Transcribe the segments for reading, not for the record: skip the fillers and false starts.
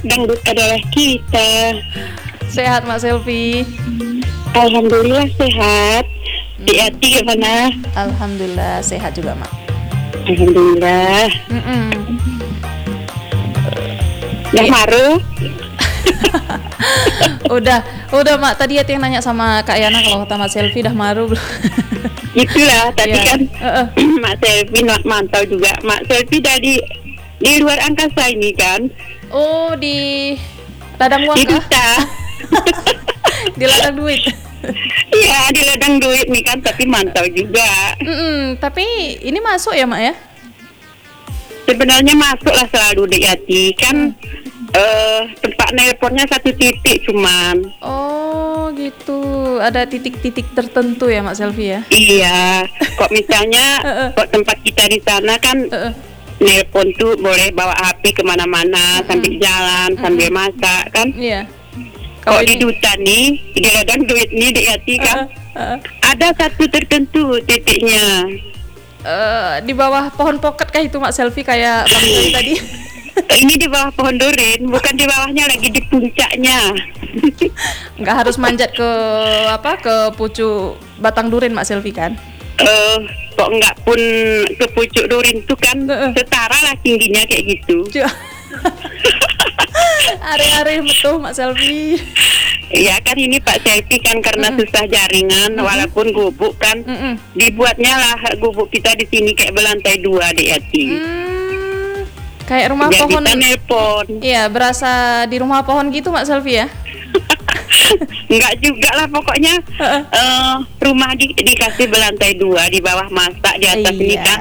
dangdut adalah kita. Sehat Mak Selvi? Alhamdulillah sehat. Di hati gimana? Alhamdulillah sehat juga Mak. Alhamdulillah. Dah maru? udah Mak. Tadi Ati yang nanya sama Kak Yana kalau kata Mak Selvi dah maru belum? Itulah tadi Yeah. kan Mak Selvi mantau juga. Mak Selvi dari di luar angkasa ini kan. Oh, di ladang uang Di kah? duta. Di ladang duit. Iya, di ladang duit nih kan, tapi mantau juga. Tapi ini masuk ya Mak ya? Sebenarnya masuklah selalu di hati kan. Tempat nelponnya satu titik cuman. Oh gitu, ada titik-titik tertentu ya Mak Selvi ya? Iya, kok misalnya kok tempat kita di sana kan nelpon tuh boleh bawa HP kemana-mana sambil jalan, sambil masak kan. Iya. Kok di duta nih, di ladang duit nih di hati kan, ada satu tertentu titiknya. Di bawah pohon poket kah itu Mak Selvi kayak Bang Joy tadi? Ini di bawah pohon durin, bukan di bawahnya, lagi di puncaknya. Nggak harus manjat ke pucuk batang durin Mak Selvi kan? Kok enggak pun ke pucuk durin tuh kan setara lah tingginya kayak gitu. Are-are betul Mak Selvi. Iya kan ini Pak Selvi kan karena susah jaringan walaupun gubuk kan dibuatnya lah gubuk kita di sini kayak berlantai 2 di hati. Kayak rumah jadi pohon. Kita nelpon. Iya, berasa di rumah pohon gitu Mak Selvi ya? Enggak juga lah pokoknya rumah dikasih berlantai 2, di bawah masak, di atas ini kan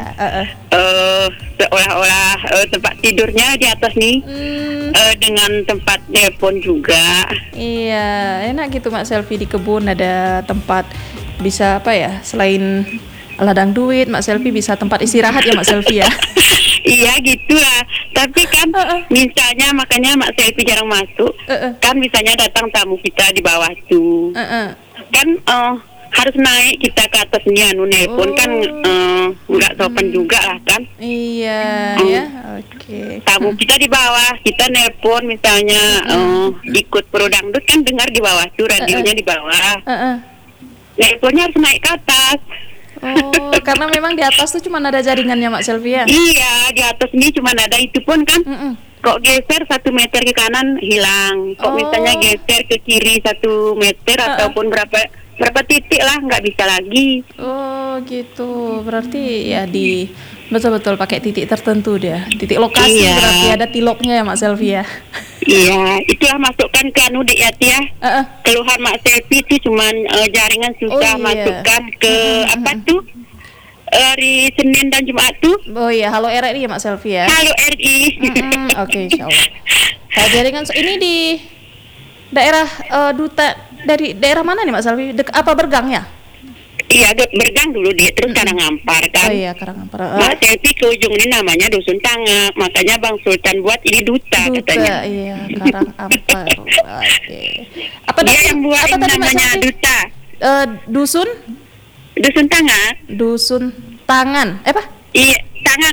seolah-olah tempat tidurnya di atas nih dengan tempat telepon juga. Iya, enak gitu Mak Selvi, di kebun ada tempat bisa apa ya, selain ladang duit Mak Selvi bisa tempat istirahat ya Mak Selvi ya. Iya gitulah. Tapi kan misalnya makanya Mak Selvi jarang masuk. Kan misalnya datang tamu kita di bawah tuh. Kan harus naik kita ke atas nih nelpon kan nggak sopan juga lah kan. Iya ya. Oke. Tamu kita di bawah, kita nelpon misalnya ikut pro dangdut kan dengar di bawah tuh, radionya di bawah. Nelponnya harus naik ke atas. Oh, karena memang di atas tuh cuma ada jaringannya Mak Selvi ya? Iya, di atas ini cuma ada itu pun kan. Kok geser 1 meter ke kanan hilang. Kok misalnya geser ke kiri 1 meter ataupun berapa titik lah nggak bisa lagi. Oh gitu, berarti ya di betul-betul pakai titik tertentu dia. Titik lokasi berarti ada tiloknya ya Mak Selvi ya? Iya, itulah masukkan ke di hati ya. Keluhan Mak Selvi itu cuman jaringan susah masukkan ke apa tuh hari Senin dan Jumat tuh. Oh iya, Halo RRI ya Mak Selvi ya? Halo RI. Oke, insyaallah. Kalau jaringan ini di daerah duta dari daerah mana nih Mak Selvi? Apa Bergang ya? Iya, Bergang dulu dia, terus Karangampar kan. Oh iya, Karangampar. Mak Selvi ke ujung ini namanya Dusun Tangak, makanya Bang Sultan buat ini duta katanya. Iya, Karangampar. Oke. Apa dia yang buat apa tadi namanya duta? Dusun Tangak. Dusun Tangan. Apa? Iya, Tangak.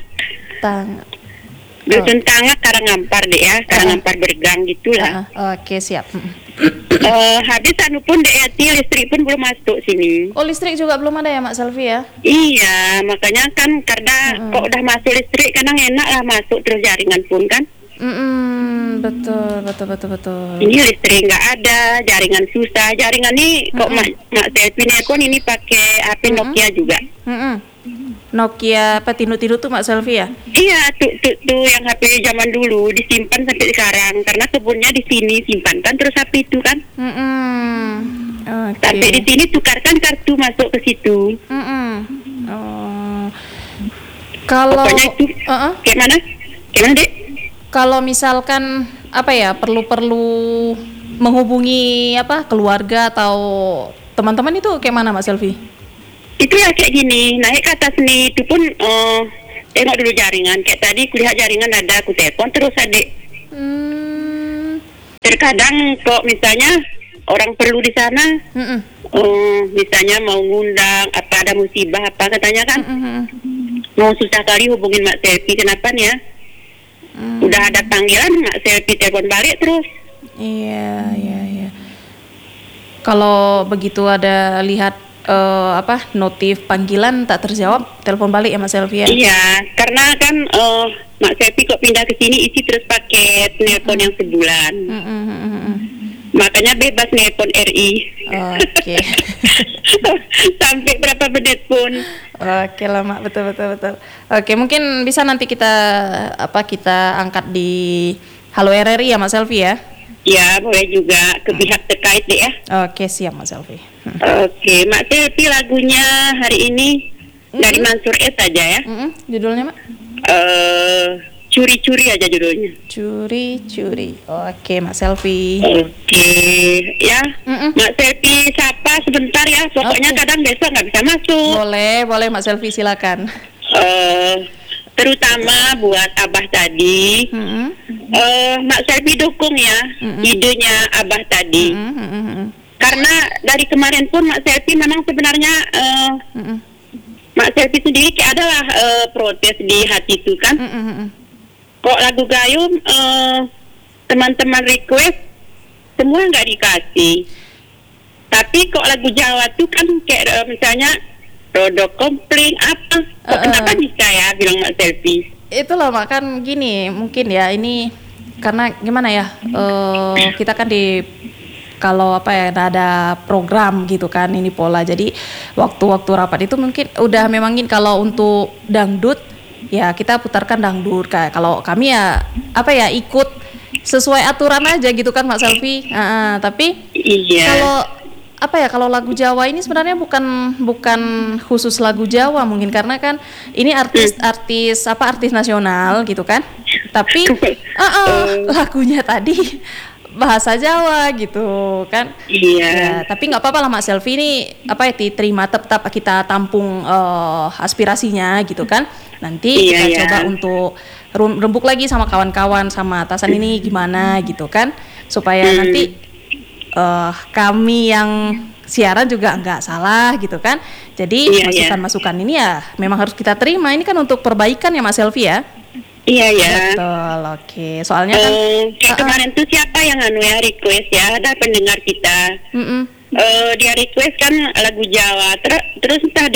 Dusun Tangak Karangampar deh ya, Karangampar Bergang gitulah. Oke, siap. Habis anu pun DET listrik pun belum masuk sini. Oh, listrik juga belum ada ya Mak Selvi ya? Iya, makanya kan karena kok udah masuk listrik kadang enak lah masuk terus jaringan pun kan. Betul. Ini listrik nggak ada, jaringan susah. Jaringan nih kok Mak Selvi nelpon ini pakai HP Nokia juga. Nokia apa tinu-tinu tuh Mak Selvi ya? Iya, tuh yang HP zaman dulu disimpan sampai sekarang karena kebunnya di sini simpan kan terus HP itu kan. Sampai di sini tukarkan kartu masuk ke situ. Kalau pokoknya itu kayak mana Dek? Kalau misalkan apa ya perlu menghubungi keluarga atau teman-teman itu kayak mana Mak Selvi? Itu ya kayak gini, naik ke atas nih, itu pun tengok dulu jaringan. Kayak tadi kulihat jaringan ada, aku telepon terus adik. Terkadang kok misalnya orang perlu di sana, misalnya mau ngundang, apa ada musibah apa katanya kan, mau susah kali hubungin Mak Selvi, kenapa nih ya? Udah ada panggilan, Mak Selvi telepon balik terus. Iya. Kalau begitu ada lihat notif panggilan tak terjawab, telepon balik ya Mak Selvi ya? Iya, karena kan Mak Selvi kok pindah ke sini isi terus paket telepon yang sebulan. Makanya bebas nelpon RI. Oke. Sampai berapa menit pun. Oke lah Mak, betul. Oke, mungkin bisa nanti kita angkat di Halo RRI ya Mak Selvi ya? Ya, boleh juga ke pihak terkait deh ya. Oke, siap Mak Selvi. Oke, Mak Selvi lagunya hari ini dari Mansur S aja ya. Judulnya Mak? Curi-curi aja judulnya. Curi-curi. Oke, Mak Selvi. Oke, ya. Mak Selvi sapa sebentar ya. Pokoknya kadang besok nggak bisa masuk. Boleh Mak Selvi silakan. Terutama buat Abah tadi. Mak Selvi dukung ya idenya Abah tadi. Karena dari kemarin pun Mak Selvi memang sebenarnya Mak Selvi sendiri adalah protes di hati itu kan. Kok lagu Gayo teman-teman request semua nggak dikasih. Tapi kok lagu Jawa tuh kan kayak misalnya Rodo Kompling apa kenapa bisa ya bilang Mak Selvi. Itulah Mak, kan gini mungkin ya, ini karena gimana ya, kita kan kalau ada program gitu kan, ini pola. Jadi waktu rapat itu mungkin udah memangin kalau untuk dangdut ya kita putarkan dangdut, kayak kalau kami ya ikut sesuai aturan aja gitu kan Mak Selvi. Tapi kalau lagu Jawa ini sebenarnya bukan khusus lagu Jawa mungkin, karena kan ini artis nasional gitu kan. Tapi lagunya tadi bahasa Jawa gitu kan. Ya, tapi nggak apa-apa lah Mak Selvi, ini diterima, tetap kita tampung aspirasinya gitu kan. Nanti kita coba untuk rembuk lagi sama kawan-kawan, sama atasan ini gimana gitu kan, supaya nanti kami yang siaran juga nggak salah gitu kan. Jadi masukan-masukan ini ya memang harus kita terima, ini kan untuk perbaikan ya Mak Selvi ya. Iya. Betul, oke. Soalnya kan kemarin tuh siapa yang request ya, ada pendengar kita. Dia request kan lagu Jawa, terus entah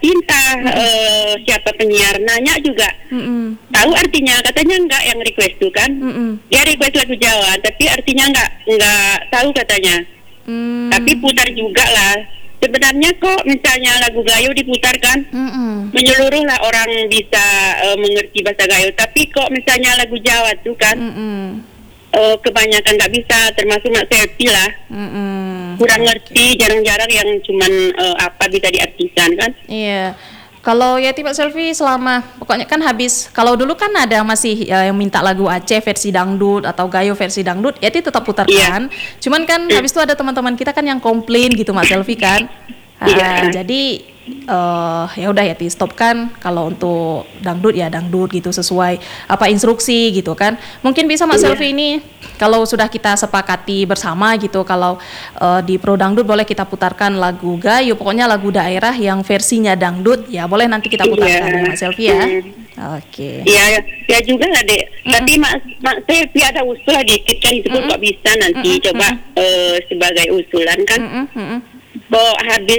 siapa penyiar nanya juga. Tahu artinya, katanya enggak yang request tuh kan. Dia request lagu Jawa, tapi artinya enggak tahu katanya. Tapi putar juga lah. Sebenarnya kok misalnya lagu Gayo diputarkan menyeluruh lah, orang bisa mengerti bahasa Gayo. Tapi kok misalnya lagu Jawa tuh kan kebanyakan nggak bisa, termasuk Mak Selvi lah. Kurang ngerti, jarang-jarang yang cuman bisa diartikan kan. Iya. Kalau Yati Mak Selvi selama pokoknya kan habis, kalau dulu kan ada masih yang minta lagu Aceh versi dangdut atau Gayo versi dangdut, Yati tetap putarkan. Cuman kan habis itu ada teman-teman kita kan yang komplain gitu Mak Selvi kan. Jadi ya udah Yati stopkan, kalau untuk dangdut ya dangdut gitu, sesuai instruksi gitu kan. Mungkin bisa Mak Selvi ini kalau sudah kita sepakati bersama gitu, kalau di Pro Dangdut boleh kita putarkan lagu Gayo, pokoknya lagu daerah yang versinya dangdut ya boleh nanti kita putarkan ya Mak Selvi ya. Oke. Ya juga lah Dek. Tapi Mak Selvi ada usul dikit kan, itu kok bisa nanti coba sebagai usulan kan. Kok habis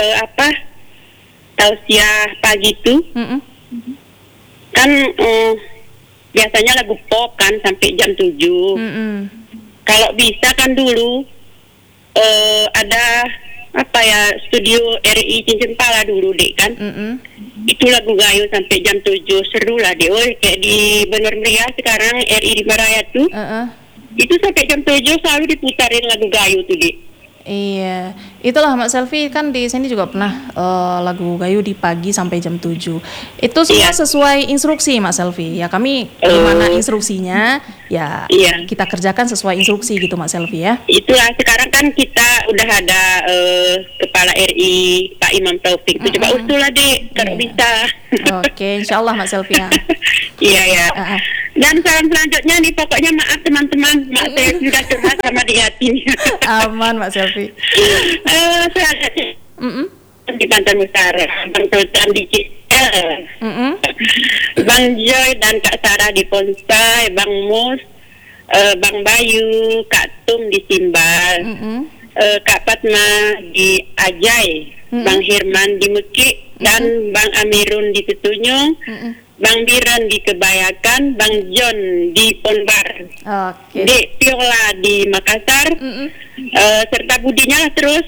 tausiah pagi itu kan biasanya lagu pop kan sampai jam 7. Kalau bisa kan dulu ada studio RI Cincin Pala dulu Dek kan. Itu lagu Gayo sampai jam 7, seru lah Dek. Kayak di Bener Meriah sekarang RI di Maraya tuh. Itu sampai jam 7 selalu diputarin lagu Gayo tuh Dek. Iya, itulah Mak Selvi kan di sini juga pernah lagu Gayo di pagi sampai jam 7. Itu semua sesuai instruksi Mak Selvi. Ya kami gimana instruksinya ya kita kerjakan sesuai instruksi gitu Mak Selvi ya. Itulah sekarang kan kita udah ada Kepala RI Pak Imam Taufik. Itu coba usul lah Dek kalau bisa. Oke, insyaallah Mak Selvi ya. Iya. Dan saran selanjutnya nih, pokoknya maaf teman-teman, Mak Selvi sudah curhat sama di hatinya. Aman Mak Selvi. Selanjutnya di Banten Utara, Banten di Simbal, Bang Joy dan Kak Sarah di Ponsai, Bang Mus, Bang Bayu, Kak Tum di Simbal, Kak Fatma di Ajai, Bang Hirman di Mekik, dan Bang Amirun di Tetunyung, Bang Biran di Kebayakan, Bang John di Ponbar, Dek Piola di Makassar, serta budinya lah terus.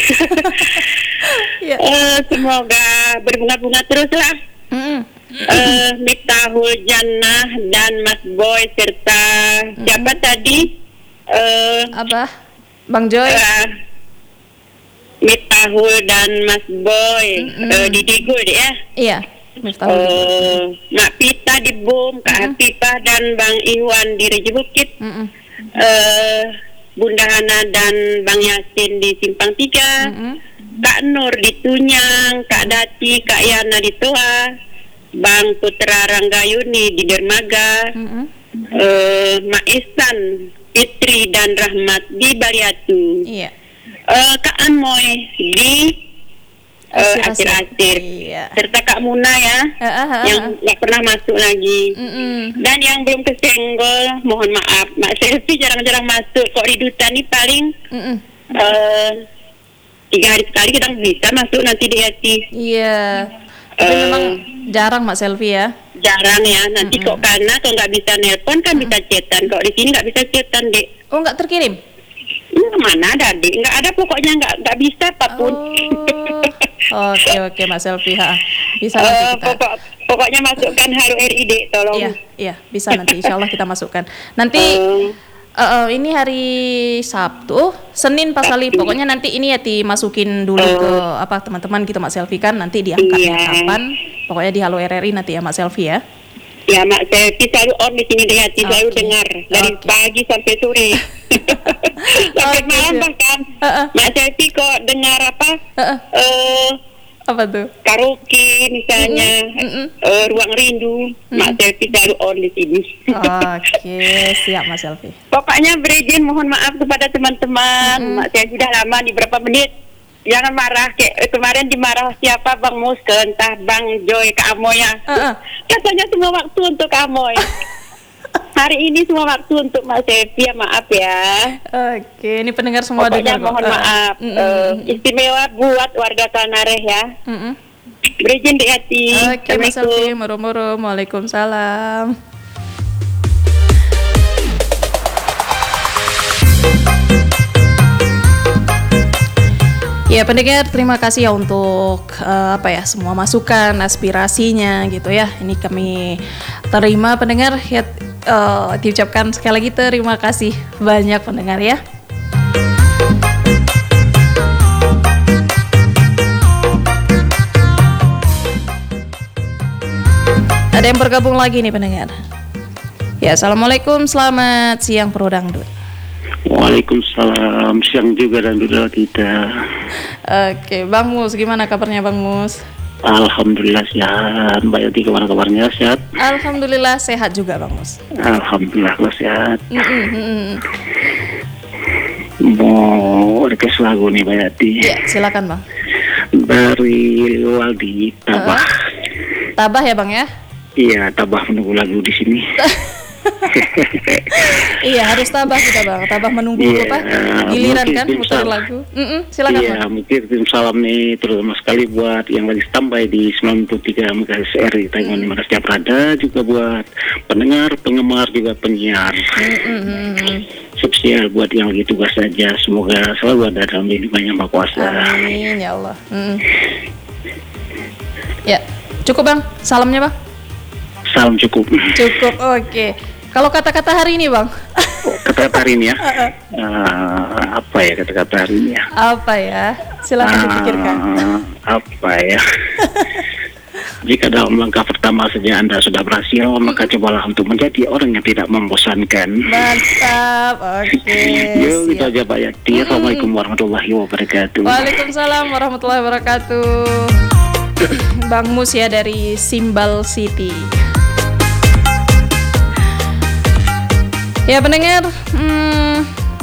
Semoga berbunga-bunga terus lah. Miftahul Jannah dan Mas Boy serta siapa tadi? Bang Joy. Miftahul dan Mas Boy di Digo deh ya. Iya. Mak Pita di Bom, Kak Hafifah dan Bang Iwan di Reji Bukit, Bunda Hana dan Bang Yasin di Simpang 3, Kak Nur di Tunyang, Kak Dati, Kak Yana di Toa, Bang Putra Ranggayuni di Dermaga, Mak Ihsan, Fitri dan Rahmat di Bariatu, Kak Amoy di Asir-Asir, serta Kak Muna ya, yang nggak pernah masuk lagi, dan yang belum kesenggol, mohon maaf, Mak Selfie jarang-jarang masuk, kok di Duta nih paling 3 hari sekali kita bisa masuk nanti di hati. Iya, tapi memang jarang Mak Selfie ya. Jarang ya, nanti kok karena kalau nggak bisa nelpon kan bisa chatan, kok di sini nggak bisa chatan dek. Oh nggak terkirim? Mana ada dek, nggak ada pokoknya nggak bisa apapun. Oke Mak Selfie, bisa nanti kita. Pokoknya masukkan Haru RID, tolong. Iya, bisa nanti, insya Allah kita masukkan. Nanti ini hari Sabtu, Senin Pak Salih. Pokoknya nanti ini ya dimasukin dulu ke teman-teman gitu Mak Selfie kan, nanti diangkatnya kapan. Pokoknya di Halo RRI nanti ya Mak Selfie ya. Ya Mak Selfie selalu on di sini deh, selalu dengar dari pagi sampai sore. Sampai malam bahkan. Mak Selfie kok dengar apa tuh? Karaoke misalnya, Ruang Rindu, Mak Selfie selalu on di sini. Oke, siap Mak Selfie. Pokoknya berizin mohon maaf kepada teman-teman. Mak Selfie sudah lama di berapa menit. Jangan marah, kayak kemarin dimarah siapa Bang Mus, entah Bang Joy, Kak Amoy ya. Katanya semua waktu untuk Kak Amoy. Hari ini semua waktu untuk Mak Selfie ya, maaf ya. Oke, ini pendengar semua dengar. Mohon maaf. Istimewa buat warga Tanareh ya. Berizin di hati. Oke, Mak Selfie, muru-muru. Waalaikumsalam. Ya pendengar, terima kasih ya untuk semua masukan, aspirasinya gitu ya. Ini kami terima pendengar ya, diucapkan sekali lagi terima kasih banyak pendengar ya. Ada yang bergabung lagi nih pendengar. Ya, assalamualaikum, selamat siang Pro Dangdut. Waalaikumsalam, siang juga dan duduk kita. Oke, Bang Mus, gimana kabarnya Bang Mus? Alhamdulillah sehat. Mbak Yati gimana kabarnya, sehat? Alhamdulillah sehat juga Bang Mus. Alhamdulillah sehat. Mau request lagu nih Mbak Yati. Ya, silakan Bang. Dari Waldi, Tabah. Tabah ya Bang ya? Iya, Tabah menunggu lagu di sini. Iya, harus tabah kita Bang, tabah menunggu giliran kan muter lagu. Silakan Bang. Iya, mungkin tim salam nih terutama sekali buat yang lagi standby di 93 MHz RRI Taiwan dimana setiap ada, juga buat pendengar, penggemar, juga penyiar. Spesial buat yang lagi tugas saja, semoga selalu ada dalam lindungannya Maha Kuasa. Amin ya Allah. Ya, cukup Bang, salamnya Bang. Salam cukup. Cukup, oke. Kalau kata-kata hari ini Bang? Kata-kata hari ini ya? Apa ya kata-kata hari ini ya? Apa ya? Silakan dipikirkan. Apa ya? Jika dalam langkah pertama saja Anda sudah berhasil, maka cobalah untuk menjadi orang yang tidak membosankan. Mantap, oke. Yuk, itu aja Pak Yati. Assalamualaikum warahmatullahi wabarakatuh. Waalaikumsalam warahmatullahi wabarakatuh. Bang Mus ya dari Simbal City. Ya pendengar,